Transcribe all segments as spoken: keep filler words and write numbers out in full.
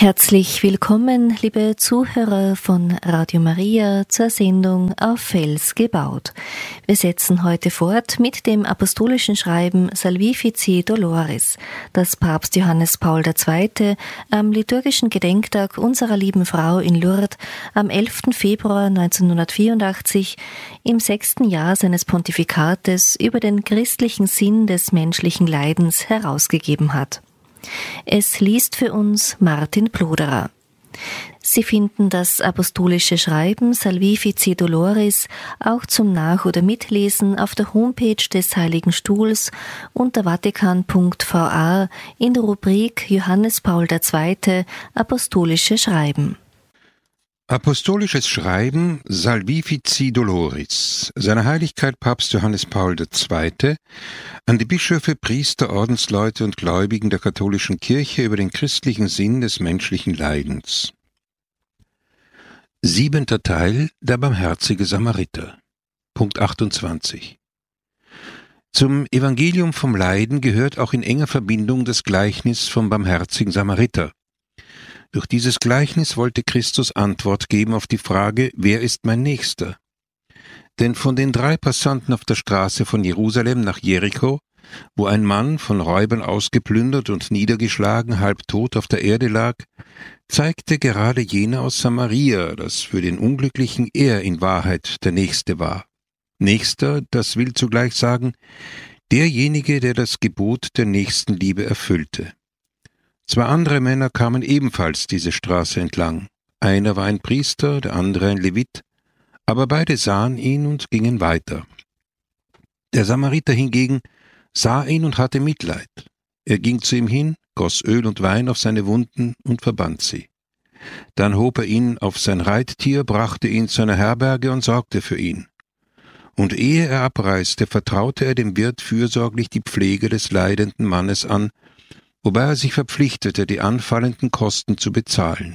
Herzlich willkommen, liebe Zuhörer von Radio Maria, zur Sendung Auf Fels gebaut. Wir setzen heute fort mit dem apostolischen Schreiben Salvifici Doloris, das Papst Johannes Paul der Zweite am liturgischen Gedenktag unserer lieben Frau in Lourdes am elften Februar neunzehnhundertvierundachtzig im sechsten Jahr seines Pontifikates über den christlichen Sinn des menschlichen Leidens herausgegeben hat. Es liest für uns Martin Ploderer. Sie finden das apostolische Schreiben Salvifici Doloris auch zum Nach- oder Mitlesen auf der Homepage des Heiligen Stuhls unter vatikan punkt v a in der Rubrik Johannes Paul der Zweite Apostolische Schreiben. Apostolisches Schreiben Salvifici Doloris, seiner Heiligkeit Papst Johannes Paul der Zweite, an die Bischöfe, Priester, Ordensleute und Gläubigen der katholischen Kirche über den christlichen Sinn des menschlichen Leidens. Siebenter Teil, der barmherzige Samariter. Punkt achtundzwanzig. Zum Evangelium vom Leiden gehört auch in enger Verbindung das Gleichnis vom barmherzigen Samariter. Durch dieses Gleichnis wollte Christus Antwort geben auf die Frage, wer ist mein Nächster? Denn von den drei Passanten auf der Straße von Jerusalem nach Jericho, wo ein Mann von Räubern ausgeplündert und niedergeschlagen halb tot auf der Erde lag, zeigte gerade jener aus Samaria, dass für den Unglücklichen er in Wahrheit der Nächste war. Nächster, das will zugleich sagen, derjenige, der das Gebot der Nächstenliebe erfüllte. Zwei andere Männer kamen ebenfalls diese Straße entlang. Einer war ein Priester, der andere ein Levit, aber beide sahen ihn und gingen weiter. Der Samariter hingegen sah ihn und hatte Mitleid. Er ging zu ihm hin, goss Öl und Wein auf seine Wunden und verband sie. Dann hob er ihn auf sein Reittier, brachte ihn zu einer Herberge und sorgte für ihn. Und ehe er abreiste, vertraute er dem Wirt fürsorglich die Pflege des leidenden Mannes an, wobei er sich verpflichtete, die anfallenden Kosten zu bezahlen.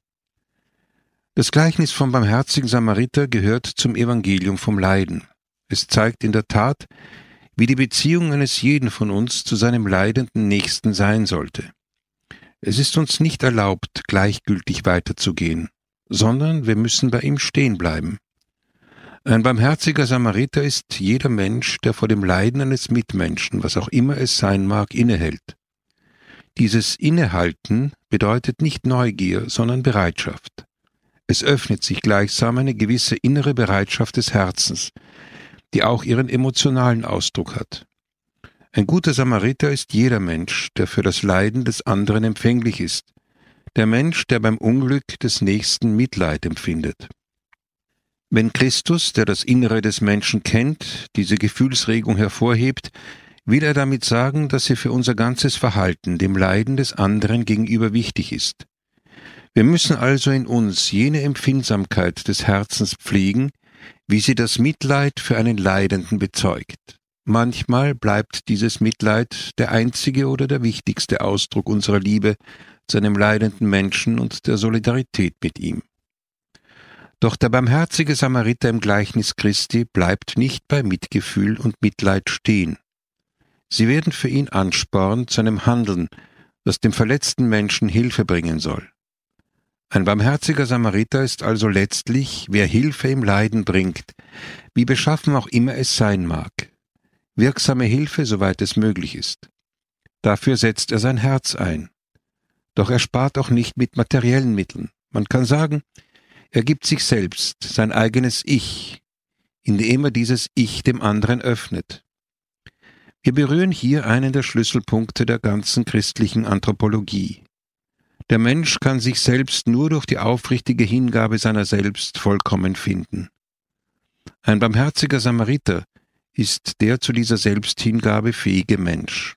Das Gleichnis vom barmherzigen Samariter gehört zum Evangelium vom Leiden. Es zeigt in der Tat, wie die Beziehung eines jeden von uns zu seinem leidenden Nächsten sein sollte. Es ist uns nicht erlaubt, gleichgültig weiterzugehen, sondern wir müssen bei ihm stehen bleiben. Ein barmherziger Samariter ist jeder Mensch, der vor dem Leiden eines Mitmenschen, was auch immer es sein mag, innehält. Dieses Innehalten bedeutet nicht Neugier, sondern Bereitschaft. Es öffnet sich gleichsam eine gewisse innere Bereitschaft des Herzens, die auch ihren emotionalen Ausdruck hat. Ein guter Samariter ist jeder Mensch, der für das Leiden des anderen empfänglich ist, der Mensch, der beim Unglück des Nächsten Mitleid empfindet. Wenn Christus, der das Innere des Menschen kennt, diese Gefühlsregung hervorhebt, will er damit sagen, dass sie für unser ganzes Verhalten dem Leiden des anderen gegenüber wichtig ist. Wir müssen also in uns jene Empfindsamkeit des Herzens pflegen, wie sie das Mitleid für einen Leidenden bezeugt. Manchmal bleibt dieses Mitleid der einzige oder der wichtigste Ausdruck unserer Liebe zu einem leidenden Menschen und der Solidarität mit ihm. Doch der barmherzige Samariter im Gleichnis Christi bleibt nicht bei Mitgefühl und Mitleid stehen. Sie werden für ihn Ansporn zu einem Handeln, das dem verletzten Menschen Hilfe bringen soll. Ein barmherziger Samariter ist also letztlich, wer Hilfe im Leiden bringt, wie beschaffen auch immer es sein mag. Wirksame Hilfe, soweit es möglich ist. Dafür setzt er sein Herz ein. Doch er spart auch nicht mit materiellen Mitteln. Man kann sagen, er gibt sich selbst, sein eigenes Ich, indem er dieses Ich dem anderen öffnet. Wir berühren hier einen der Schlüsselpunkte der ganzen christlichen Anthropologie. Der Mensch kann sich selbst nur durch die aufrichtige Hingabe seiner selbst vollkommen finden. Ein barmherziger Samariter ist der zu dieser Selbsthingabe fähige Mensch.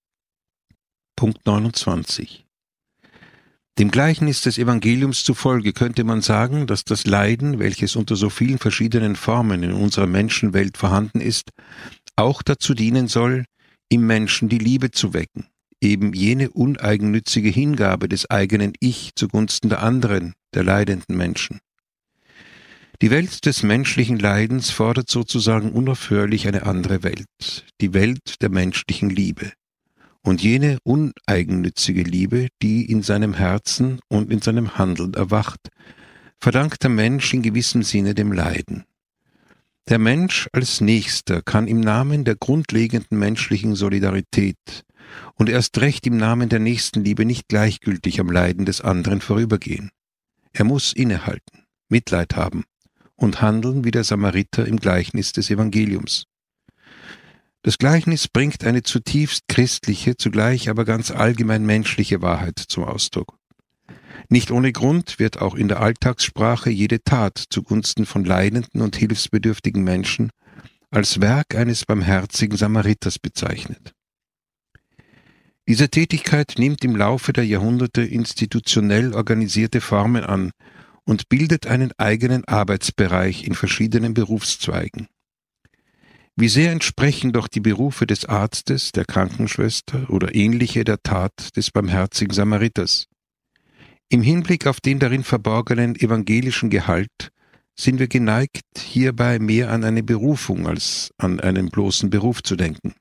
Punkt neunundzwanzig. Dem Gleichnis des Evangeliums zufolge könnte man sagen, dass das Leiden, welches unter so vielen verschiedenen Formen in unserer Menschenwelt vorhanden ist, auch dazu dienen soll, im Menschen die Liebe zu wecken, eben jene uneigennützige Hingabe des eigenen Ich zugunsten der anderen, der leidenden Menschen. Die Welt des menschlichen Leidens fordert sozusagen unaufhörlich eine andere Welt, die Welt der menschlichen Liebe. und jene uneigennützige Liebe, die in seinem Herzen und in seinem Handeln erwacht, verdankt der Mensch in gewissem Sinne dem Leiden. Der Mensch als Nächster kann im Namen der grundlegenden menschlichen Solidarität und erst recht im Namen der Nächstenliebe nicht gleichgültig am Leiden des anderen vorübergehen. Er muss innehalten, Mitleid haben und handeln wie der Samariter im Gleichnis des Evangeliums. Das Gleichnis bringt eine zutiefst christliche, zugleich aber ganz allgemein menschliche Wahrheit zum Ausdruck. Nicht ohne Grund wird auch in der Alltagssprache jede Tat zugunsten von leidenden und hilfsbedürftigen Menschen als Werk eines barmherzigen Samariters bezeichnet. Diese Tätigkeit nimmt im Laufe der Jahrhunderte institutionell organisierte Formen an und bildet einen eigenen Arbeitsbereich in verschiedenen Berufszweigen. Wie sehr entsprechen doch die Berufe des Arztes, der Krankenschwester oder ähnliche der Tat des barmherzigen Samariters. Im Hinblick auf den darin verborgenen evangelischen Gehalt sind wir geneigt, hierbei mehr an eine Berufung als an einen bloßen Beruf zu denken.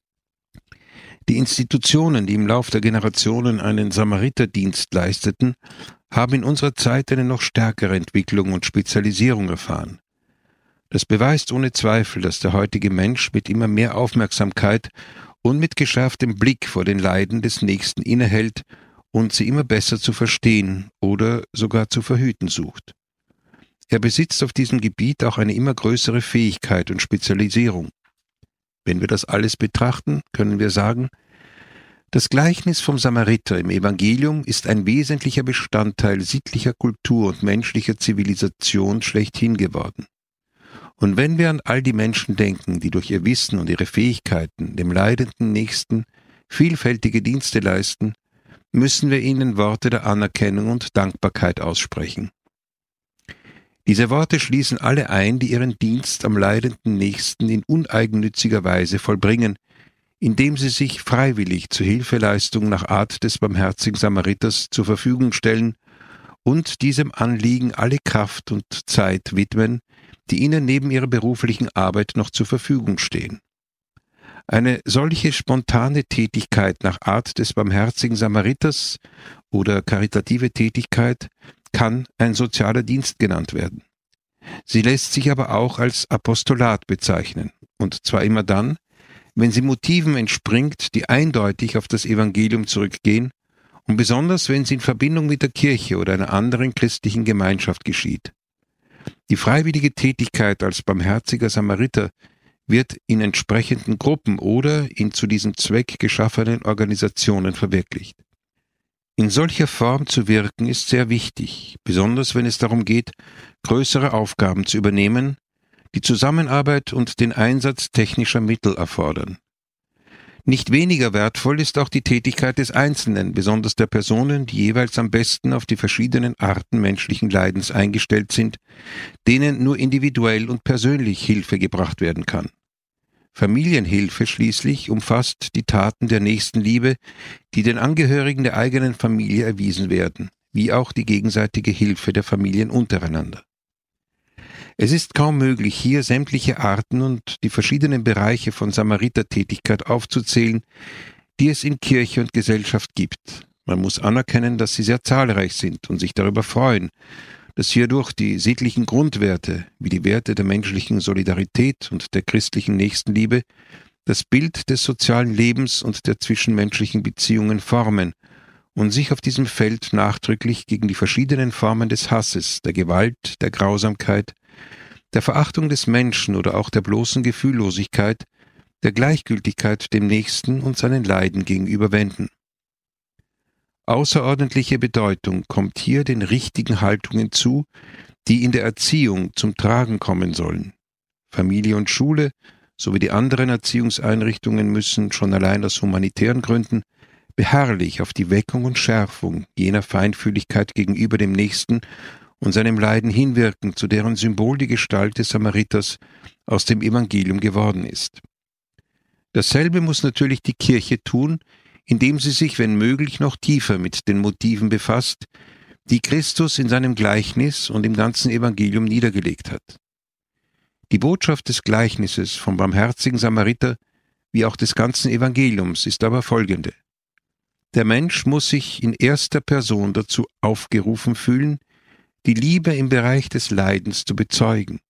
Die Institutionen, die im Lauf der Generationen einen Samariterdienst leisteten, haben in unserer Zeit eine noch stärkere Entwicklung und Spezialisierung erfahren. Das beweist ohne Zweifel, dass der heutige Mensch mit immer mehr Aufmerksamkeit und mit geschärftem Blick vor den Leiden des Nächsten innehält und sie immer besser zu verstehen oder sogar zu verhüten sucht. Er besitzt auf diesem Gebiet auch eine immer größere Fähigkeit und Spezialisierung. Wenn wir das alles betrachten, können wir sagen, das Gleichnis vom Samariter im Evangelium ist ein wesentlicher Bestandteil sittlicher Kultur und menschlicher Zivilisation schlechthin geworden. Und wenn wir an all die Menschen denken, die durch ihr Wissen und ihre Fähigkeiten dem leidenden Nächsten vielfältige Dienste leisten, müssen wir ihnen Worte der Anerkennung und Dankbarkeit aussprechen. Diese Worte schließen alle ein, die ihren Dienst am leidenden Nächsten in uneigennütziger Weise vollbringen, indem sie sich freiwillig zur Hilfeleistung nach Art des barmherzigen Samariters zur Verfügung stellen und diesem Anliegen alle Kraft und Zeit widmen, die ihnen neben ihrer beruflichen Arbeit noch zur Verfügung stehen. Eine solche spontane Tätigkeit nach Art des barmherzigen Samariters oder karitative Tätigkeit kann ein sozialer Dienst genannt werden. Sie lässt sich aber auch als Apostolat bezeichnen, und zwar immer dann, wenn sie Motiven entspringt, die eindeutig auf das Evangelium zurückgehen, und besonders, wenn sie in Verbindung mit der Kirche oder einer anderen christlichen Gemeinschaft geschieht. Die freiwillige Tätigkeit als barmherziger Samariter wird in entsprechenden Gruppen oder in zu diesem Zweck geschaffenen Organisationen verwirklicht. In solcher Form zu wirken ist sehr wichtig, besonders wenn es darum geht, größere Aufgaben zu übernehmen, die Zusammenarbeit und den Einsatz technischer Mittel erfordern. Nicht weniger wertvoll ist auch die Tätigkeit des Einzelnen, besonders der Personen, die jeweils am besten auf die verschiedenen Arten menschlichen Leidens eingestellt sind, denen nur individuell und persönlich Hilfe gebracht werden kann. Familienhilfe schließlich umfasst die Taten der Nächstenliebe, die den Angehörigen der eigenen Familie erwiesen werden, wie auch die gegenseitige Hilfe der Familien untereinander. Es ist kaum möglich, hier sämtliche Arten und die verschiedenen Bereiche von Samaritertätigkeit aufzuzählen, die es in Kirche und Gesellschaft gibt. Man muss anerkennen, dass sie sehr zahlreich sind und sich darüber freuen, dass hierdurch die sittlichen Grundwerte, wie die Werte der menschlichen Solidarität und der christlichen Nächstenliebe, das Bild des sozialen Lebens und der zwischenmenschlichen Beziehungen formen und sich auf diesem Feld nachdrücklich gegen die verschiedenen Formen des Hasses, der Gewalt, der Grausamkeit, der Verachtung des Menschen oder auch der bloßen Gefühllosigkeit, der Gleichgültigkeit dem Nächsten und seinen Leiden gegenüber wenden. Außerordentliche Bedeutung kommt hier den richtigen Haltungen zu, die in der Erziehung zum Tragen kommen sollen. Familie und Schule sowie die anderen Erziehungseinrichtungen müssen schon allein aus humanitären Gründen beharrlich auf die Weckung und Schärfung jener Feinfühligkeit gegenüber dem Nächsten und seinem Leiden hinwirken, zu deren Symbol die Gestalt des Samariters aus dem Evangelium geworden ist. Dasselbe muss natürlich die Kirche tun, indem sie sich, wenn möglich, noch tiefer mit den Motiven befasst, die Christus in seinem Gleichnis und im ganzen Evangelium niedergelegt hat. Die Botschaft des Gleichnisses vom barmherzigen Samariter wie auch des ganzen Evangeliums, ist aber folgende. Der Mensch muss sich in erster Person dazu aufgerufen fühlen, die Liebe im Bereich des Leidens zu bezeugen.